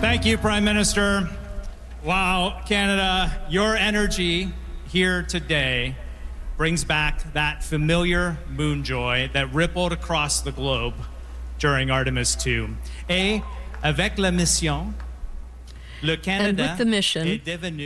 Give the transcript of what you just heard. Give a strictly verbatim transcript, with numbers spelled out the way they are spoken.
Thank you, Prime Minister. Wow, Canada, your energy here today brings back that familiar moon joy that rippled across the globe during Artemis two. Et avec la mission, le Canada and with the mission, est devenu